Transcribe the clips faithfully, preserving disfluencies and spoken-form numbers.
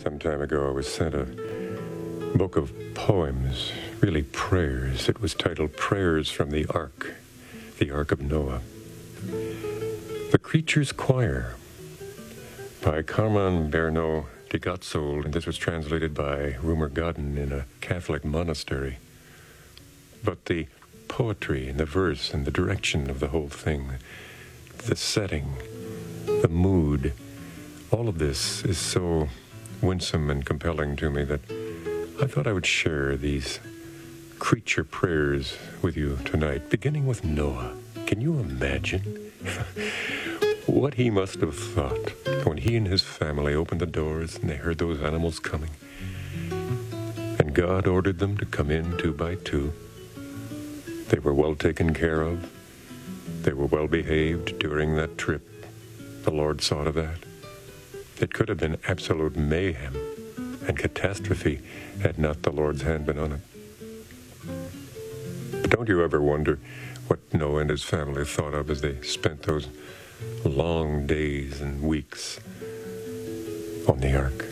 Some time ago, I was sent a book of poems, really prayers. It was titled Prayers from the Ark, the Ark of Noah. The Creatures Choir by Carmen Bernot de Gotzold, and this was translated by Rumer Godden in a Catholic monastery. But the poetry and the verse and the direction of the whole thing, the setting, the mood, all of this is so winsome and compelling to me that I thought I would share these creature prayers with you tonight, beginning with Noah. Can you imagine what he must have thought when he and his family opened the doors and they heard those animals coming? And God ordered them to come in two by two. They were well taken care of. They were well behaved during that trip. The Lord saw to that. It could have been absolute mayhem and catastrophe had not the Lord's hand been on it. But don't you ever wonder what Noah and his family thought of as they spent those long days and weeks on the ark?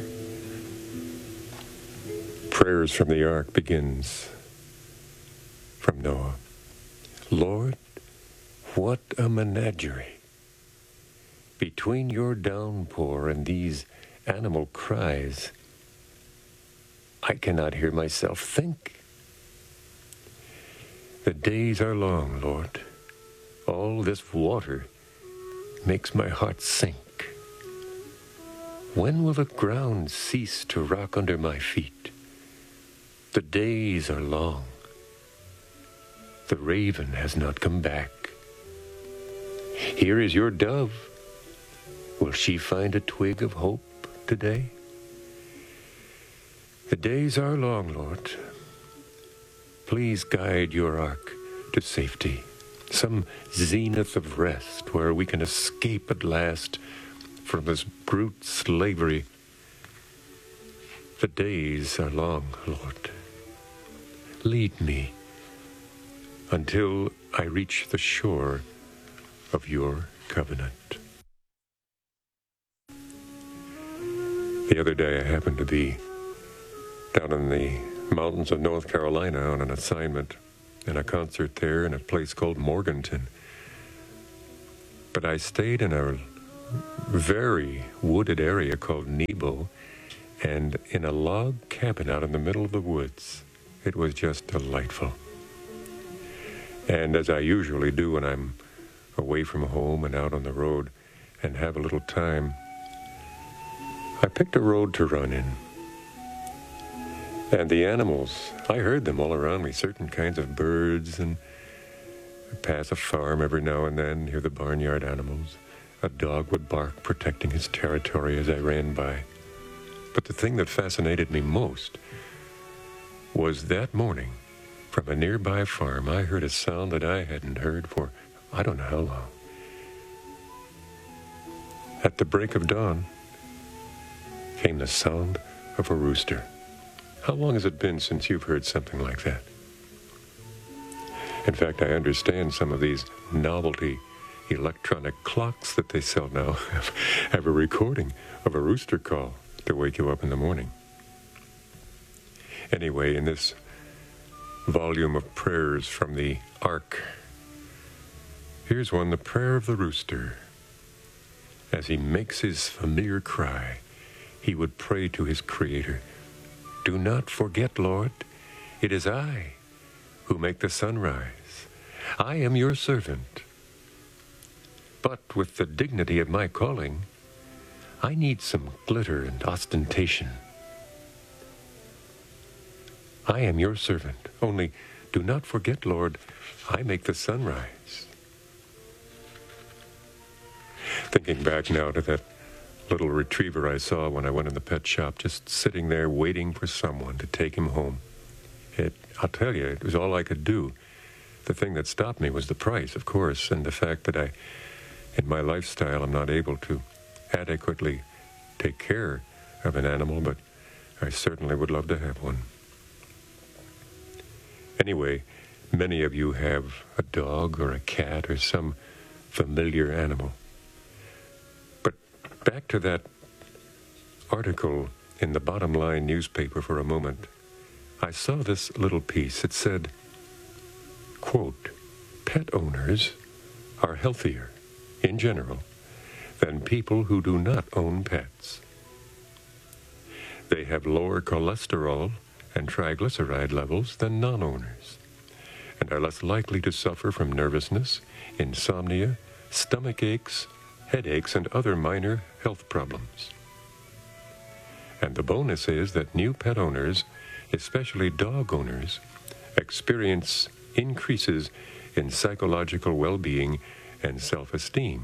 Prayers from the ark begins from Noah. Lord, what a menagerie. Between your downpour and these animal cries, I cannot hear myself think. The days are long, Lord. All this water makes my heart sink. When will the ground cease to rock under my feet? The days are long. The raven has not come back. Here is your dove. Will she find a twig of hope today? The days are long, Lord. Please guide your ark to safety, some zenith of rest where we can escape at last from this brute slavery. The days are long, Lord. Lead me until I reach the shore of your covenant. The other day I happened to be down in the mountains of North Carolina on an assignment and a concert there in a place called Morganton. But I stayed in a very wooded area called Nebo and in a log cabin out in the middle of the woods. It was just delightful. And as I usually do when I'm away from home and out on the road and have a little time, I picked a road to run in. And the animals, I heard them all around me, certain kinds of birds, and I pass a farm every now and then, hear the barnyard animals. A dog would bark, protecting his territory as I ran by. But the thing that fascinated me most was that morning, from a nearby farm, I heard a sound that I hadn't heard for I don't know how long. At the break of dawn came the sound of a rooster. How long has it been since you've heard something like that? In fact, I understand some of these novelty electronic clocks that they sell now have, have a recording of a rooster call to wake you up in the morning. Anyway, in this volume of prayers from the Ark, here's one, the prayer of the rooster. As he makes his familiar cry, he would pray to his Creator. Do not forget, Lord, it is I who make the sun rise. I am your servant. But with the dignity of my calling, I need some glitter and ostentation. I am your servant, only do not forget, Lord, I make the sun rise. Thinking back now to that little retriever I saw when I went in the pet shop, just sitting there waiting for someone to take him home. It, I'll tell you, it was all I could do. The thing that stopped me was the price, of course, and the fact that I, in my lifestyle, I'm not able to adequately take care of an animal, but I certainly would love to have one. Anyway, many of you have a dog or a cat or some familiar animal. But back to that article in the Bottom Line newspaper for a moment, I saw this little piece. It said, quote, "Pet owners are healthier, in general, than people who do not own pets. They have lower cholesterol and triglyceride levels than non-owners, and are less likely to suffer from nervousness, insomnia, stomach aches, headaches, and other minor health problems. And the bonus is that new pet owners, especially dog owners, experience increases in psychological well-being and self-esteem."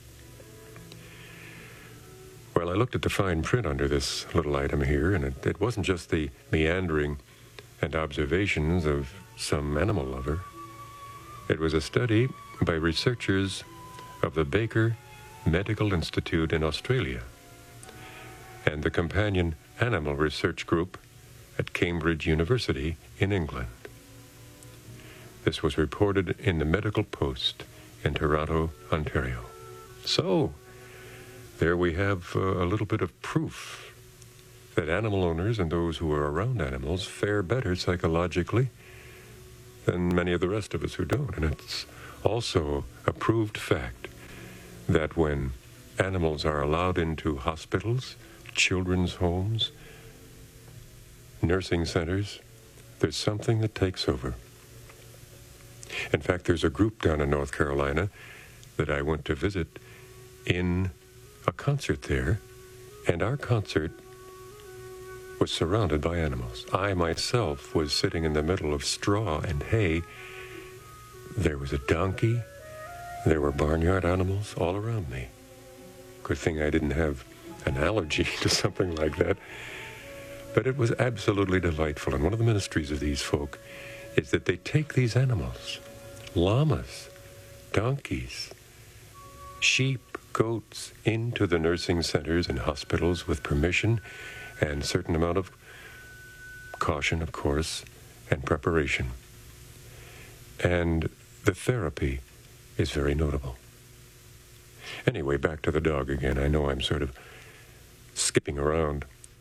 Well, I looked at the fine print under this little item here, and it, it wasn't just the meandering and observations of some animal lover. It was a study by researchers of the Baker Medical Institute in Australia and the Companion Animal Research Group at Cambridge University in England. This was reported in the Medical Post in Toronto, Ontario. So, there we have uh, a little bit of proof that animal owners and those who are around animals fare better psychologically than many of the rest of us who don't. And it's also a proved fact that when animals are allowed into hospitals, children's homes, nursing centers, there's something that takes over. In fact, there's a group down in North Carolina that I went to visit in a concert there, and our concert was surrounded by animals. I myself was sitting in the middle of straw and hay. There was a donkey. There were barnyard animals all around me. Good thing I didn't have an allergy to something like that. But it was absolutely delightful. And one of the ministries of these folk is that they take these animals, llamas, donkeys, sheep, goats, into the nursing centers and hospitals with permission and certain amount of caution, of course, and preparation. And the therapy is very notable. Anyway, back to the dog again. I know I'm sort of skipping around.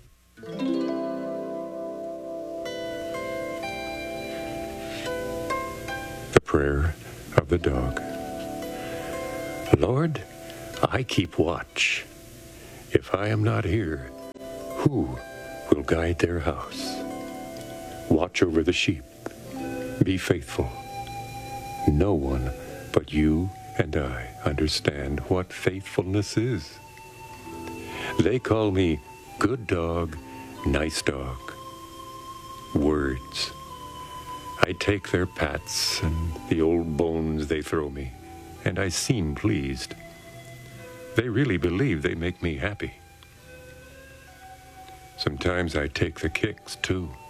The prayer of the dog. Lord, I keep watch. If I am not here, who will guide their house? Watch over the sheep. Be faithful. No one but you and I understand what faithfulness is. They call me good dog, nice dog. Words. I take their pats and the old bones they throw me, and I seem pleased. They really believe they make me happy. Sometimes I take the kicks, too.